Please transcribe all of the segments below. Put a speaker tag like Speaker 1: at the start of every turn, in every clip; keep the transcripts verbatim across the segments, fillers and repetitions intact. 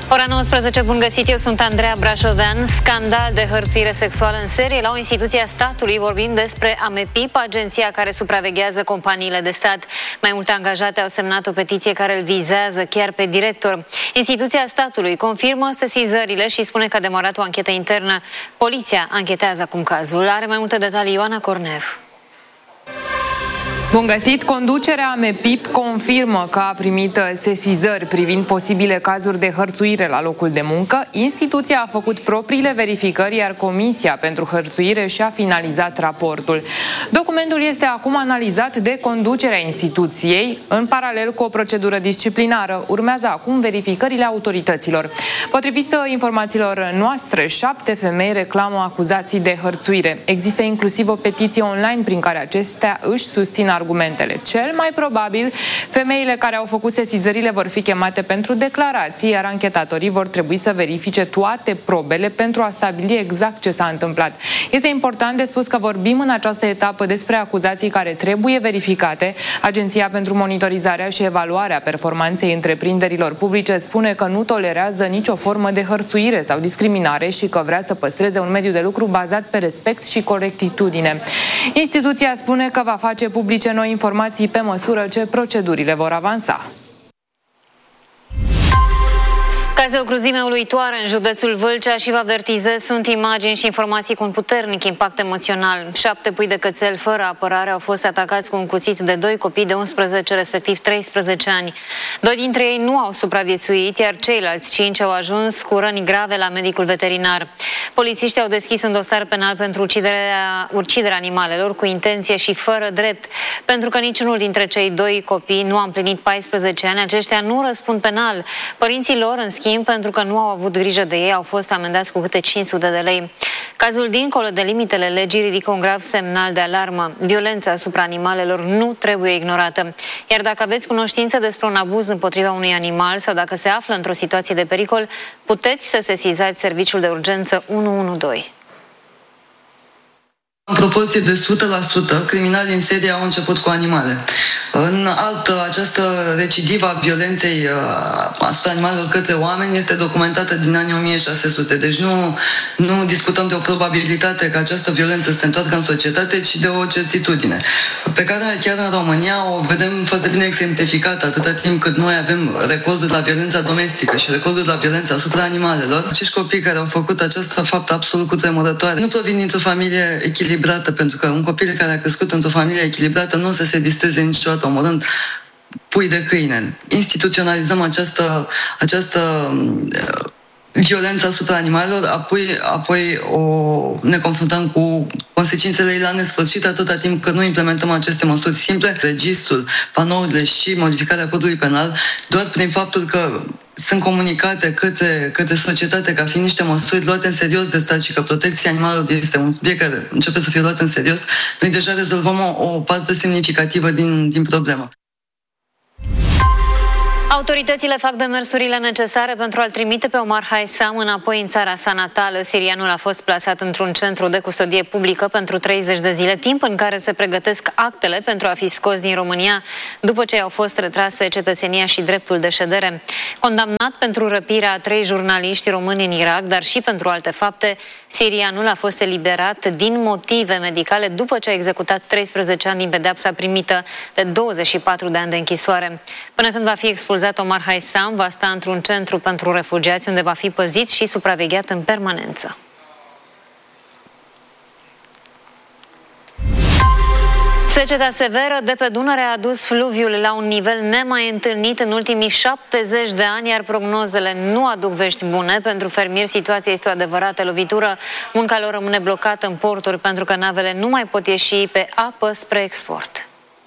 Speaker 1: Ora nouăsprezece, bun găsit, eu sunt Andreea Brașovean. Scandal de hărțuire sexuală în serie la o instituție a statului. Vorbim despre AMEPIP, agenția care supraveghează companiile de stat. Mai multe angajate au semnat o petiție care îl vizează chiar pe director. Instituția statului confirmă sesizările și spune că a demarat o anchetă internă. Poliția anchetează acum cazul. Are mai multe detalii Ioana Cornev.
Speaker 2: Bun găsit! Conducerea AMEPIP confirmă că a primit sesizări privind posibile cazuri de hărțuire la locul de muncă. Instituția a făcut propriile verificări, iar Comisia pentru Hărțuire și-a finalizat raportul. Documentul este acum analizat de conducerea instituției, în paralel cu o procedură disciplinară. Urmează acum verificările autorităților. Potrivit informațiilor noastre, șapte femei reclamă acuzații de hărțuire. Există inclusiv o petiție online prin care acestea își susțin argumentele. Cel mai probabil, femeile care au făcut sesizările vor fi chemate pentru declarații, iar anchetatorii vor trebui să verifice toate probele pentru a stabili exact ce s-a întâmplat. Este important de spus că vorbim în această etapă despre acuzații care trebuie verificate. Agenția pentru Monitorizarea și Evaluarea Performanței Întreprinderilor Publice spune că nu tolerează nicio formă de hărțuire sau discriminare și că vrea să păstreze un mediu de lucru bazat pe respect și corectitudine. Instituția spune că va face publice noi informații pe măsură ce procedurile vor avansa.
Speaker 1: Caz de o cruzime uluitoare în județul Vâlcea și vă avertizez, sunt imagini și informații cu un puternic impact emoțional. Șapte pui de cățel fără apărare au fost atacați cu un cuțit de doi copii de unsprezece, respectiv treisprezece ani. Doi dintre ei nu au supraviețuit, iar ceilalți cinci au ajuns cu răni grave la medicul veterinar. Polițiștii au deschis un dosar penal pentru uciderea, uciderea animalelor cu intenție și fără drept. Pentru că niciunul dintre cei doi copii nu a împlinit paisprezece ani, aceștia nu răspund penal. Părinții lor, în schimb, pentru că nu au avut grijă de ei, au fost amendați cu câte cinci sute de lei. Cazul, dincolo de limitele legii, ridică un grav semnal de alarmă. Violența asupra animalelor nu trebuie ignorată. Iar dacă aveți cunoștință despre un abuz împotriva unui animal sau dacă se află într-o situație de pericol, puteți să sesizați serviciul de urgență unu unu doi.
Speaker 3: În proporție de o sută la sută, criminalii în serie au început cu animale. În altă, această recidivă a violenței asupra animalelor către oameni este documentată din anii o mie șase sute. Deci nu, nu discutăm de o probabilitate că această violență se întoarcă în societate, ci de o certitudine, pe care chiar în România o vedem foarte bine exemplificată atâta timp cât noi avem recorduri la violența domestică și recorduri la violența asupra animalelor. Acești copii care au făcut această faptă absolut cutremurătoare nu provin dintr-o familie echilibrată, pentru că un copil care a crescut într-o familie echilibrată nu o să se distreze niciodată omorând pui de câine. Instituționalizăm această, această uh, violență asupra animalelor, apoi, apoi o, ne confruntăm cu consecințele ei la nesfârșit atâta timp cât nu implementăm aceste măsuri simple, registrul, panourile și modificarea codului penal, doar prin faptul că sunt comunicate către, către societate ca fiind niște măsuri luate în serios de stat și că protecția animalelor este un subiect care începe să fie luat în serios, noi deja rezolvăm o, o parte semnificativă din, din problemă.
Speaker 1: Autoritățile fac demersurile necesare pentru a-l trimite pe Omar Haisam înapoi în țara sa natală. Sirianul a fost plasat într-un centru de custodie publică pentru treizeci de zile, timp în care se pregătesc actele pentru a fi scos din România, după ce au fost retrase cetățenia și dreptul de ședere. Condamnat pentru răpirea a trei jurnaliști români în Irak, dar și pentru alte fapte, sirianul a fost eliberat din motive medicale după ce a executat treisprezece ani din pedeapsa primită de douăzeci și patru de ani de închisoare. Până când va fi expulzat, Omar Haisam va sta într-un centru pentru refugiați unde va fi păzit și supravegheat în permanență. Seceta severă de pe Dunăre a adus fluviul la un nivel nemai întâlnit în ultimii șaptezeci de ani, iar prognozele nu aduc vești bune. Pentru fermieri, situația este o adevărată lovitură. Munca lor rămâne blocată în porturi pentru că navele nu mai pot ieși pe apă spre export.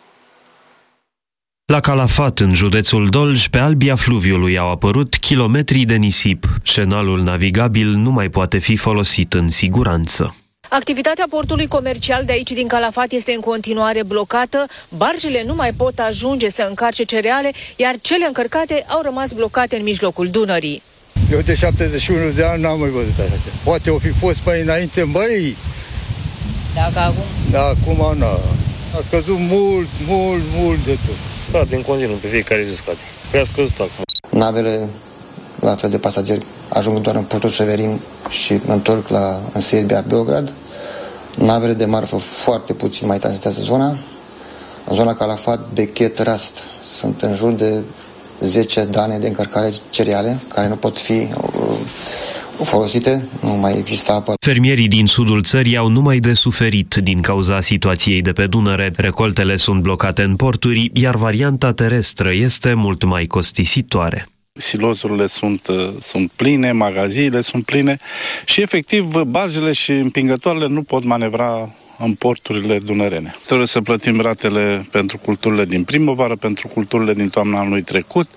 Speaker 4: La Calafat, în județul Dolj, pe albia fluviului au apărut kilometri de nisip. Șenalul navigabil nu mai poate fi folosit în siguranță.
Speaker 5: Activitatea portului comercial de aici din Calafat este în continuare blocată, barjele nu mai pot ajunge să încarce cereale, iar cele încărcate au rămas blocate în mijlocul Dunării.
Speaker 6: Eu de șaptezeci și unu de ani n-am mai văzut așa. Poate o fi fost mai înainte, băi.
Speaker 5: Dacă acum?
Speaker 6: Da, acum n-a. A scăzut mult, mult, mult de tot.
Speaker 7: Scade în continuu, pe fiecare zi scade. Prea scăzut acum.
Speaker 8: Navele
Speaker 7: la fel de pasageri ajung doar în portul Severin și mă întorc la, în Serbia, Beograd. Navele de marfă foarte puțin mai tranzitează zona. În zona Calafat, Bechet, Rast sunt în jur de zece dane de încărcare cereale care nu pot fi uh, folosite, nu mai există apă.
Speaker 4: Fermierii din sudul țării au numai de suferit din cauza situației de pe Dunăre. Recoltele sunt blocate în porturi, iar varianta terestră este mult mai costisitoare.
Speaker 8: Silozurile sunt, sunt pline, magaziile sunt pline și efectiv barjele și împingătoarele nu pot manevra în porturile dunărene. Trebuie să plătim ratele pentru culturile din primăvară, pentru culturile din toamna anului trecut.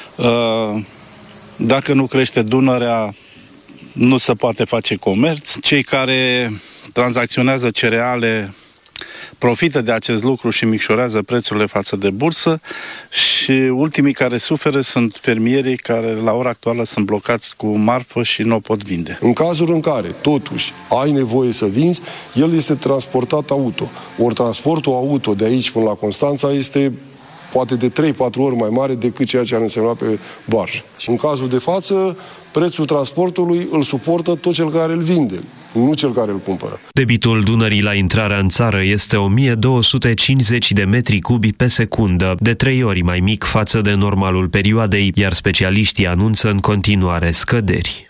Speaker 8: Dacă nu crește Dunărea, nu se poate face comerț. Cei care tranzacționează cereale profită de acest lucru și micșorează prețurile față de bursă și ultimii care suferă sunt fermierii care la ora actuală sunt blocați cu marfă și nu o pot vinde.
Speaker 9: În cazul în care totuși ai nevoie să vinzi, el este transportat auto. Ori transportul auto de aici până la Constanța este poate de trei patru ori mai mare decât ceea ce ar însemna pe barjă. Și în cazul de față, prețul transportului îl suportă tot cel care îl vinde, nu cel care îl cumpără.
Speaker 4: Debitul Dunării la intrarea în țară este o mie două sute cincizeci de metri cubi pe secundă, de trei ori mai mic față de normalul perioadei, iar specialiștii anunță în continuare scăderi.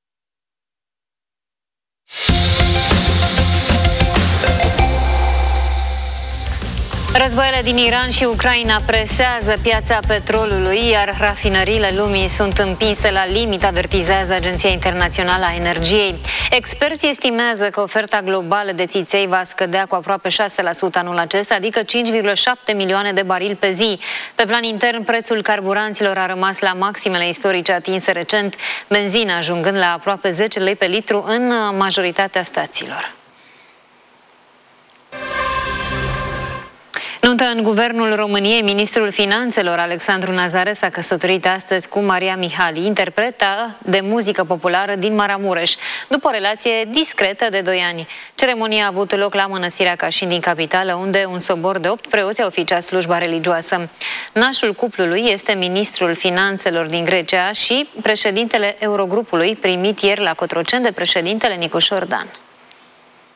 Speaker 1: Războaiele din Iran și Ucraina presează piața petrolului, iar rafinăriile lumii sunt împinse la limit, avertizează Agenția Internațională a Energiei. Experții estimează că oferta globală de țiței va scădea cu aproape șase la sută anul acesta, adică cinci virgulă șapte milioane de barili pe zi. Pe plan intern, prețul carburanților a rămas la maximele istorice atinse recent, benzina ajungând la aproape zece lei pe litru în majoritatea stațiilor. Nuntă în Guvernul României, ministrul Finanțelor Alexandru Nazare s-a căsătorit astăzi cu Maria Mihali, interpreta de muzică populară din Maramureș, după o relație discretă de doi ani. Ceremonia a avut loc la Mănăstirea Cașin din capitală, unde un sobor de opt preoți a oficiat slujba religioasă. Nașul cuplului este ministrul Finanțelor din Grecia și președintele Eurogrupului, primit ieri la Cotroceni de președintele Nicu Șordan.